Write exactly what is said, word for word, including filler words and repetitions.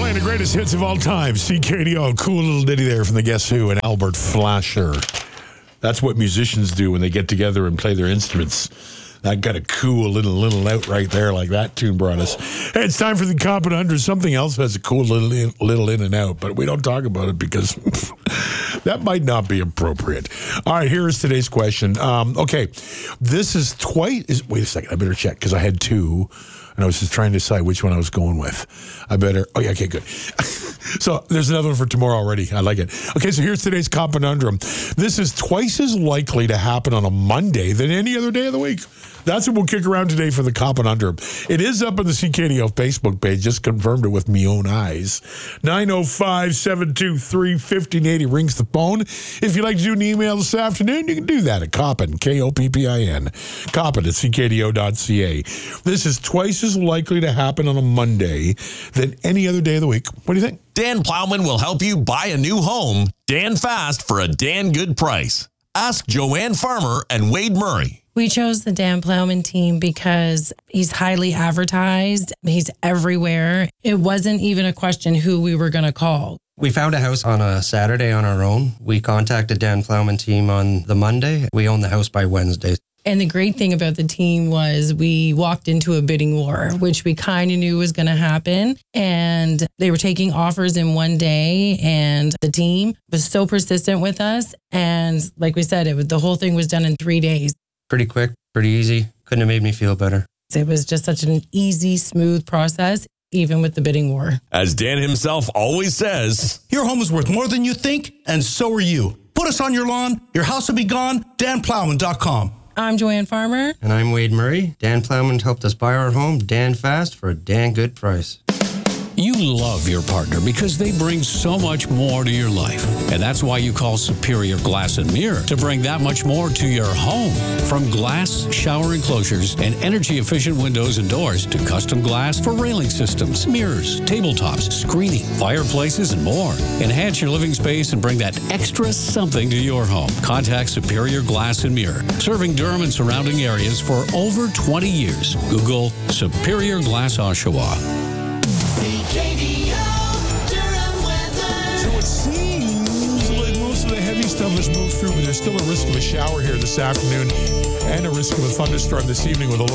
Playing the greatest hits of all time. C K D O, cool little ditty there from the Guess Who and Albert Flasher. That's what musicians do when they get together and play their instruments. That got a cool little little out right there, like that tune brought us. Hey, it's time for the Cop and Under. Something else has a cool little in, little in and out, but we don't talk about it because that might not be appropriate. All right, here is today's question. Um, okay, this is twice. Is, wait a second, I better check because I had two. And I was just trying to decide which one I was going with. I better, oh yeah, okay, good. So there's another one for tomorrow already. I like it. Okay, so here's today's Conundrum. This is twice as likely to happen on a Monday than any other day of the week. That's what we'll kick around today for the Conundrum. It is up on the C K D O Facebook page. Just confirmed it with me own eyes. nine oh five, seven two three, fifteen eighty rings the phone. If you'd like to do an email this afternoon, you can do that at Coppin, K O P P I N, Coppin at C K D O dot C A. This is twice as likely to happen on a Monday than any other day of the week. What do you think? Dan Plowman will help you buy a new home. Dan fast for a Dan good price. Ask Joanne Farmer and Wade Murray. We chose the Dan Plowman team because he's highly advertised. He's everywhere. It wasn't even a question who we were going to call. We found a house on a Saturday on our own. We contacted Dan Plowman team on the Monday. We owned the house by Wednesday. And the great thing about the team was we walked into a bidding war, which we kind of knew was going to happen. And they were taking offers in one day. And the team was so persistent with us. And like we said, it was, the whole thing was done in three days. Pretty quick, pretty easy. Couldn't have made me feel better. It was just such an easy, smooth process, even with the bidding war. As Dan himself always says, your home is worth more than you think, and so are you. Put us on your lawn, your house will be gone, dan plowman dot com. I'm Joanne Farmer. And I'm Wade Murray. Dan Plowman helped us buy our home, Dan fast, for a Dan good price. You love your partner because they bring so much more to your life. And that's why you call Superior Glass and Mirror to bring that much more to your home. From glass shower enclosures and energy-efficient windows and doors to custom glass for railing systems, mirrors, tabletops, screening, fireplaces, and more. Enhance your living space and bring that extra something to your home. Contact Superior Glass and Mirror, serving Durham and surrounding areas for over twenty years. Google Superior Glass Oshawa. So it seems like most of the heavy stuff has moved through, but there's still a risk of a shower here this afternoon and a risk of a thunderstorm this evening with a low